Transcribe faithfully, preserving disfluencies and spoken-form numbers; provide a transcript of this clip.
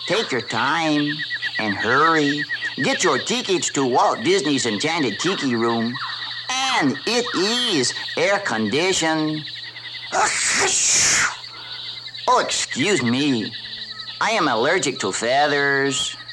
Take your time and hurry. Get your tickets to Walt Disney's Enchanted Tiki Room. And it is air-conditioned. Oh, excuse me. I am allergic to feathers.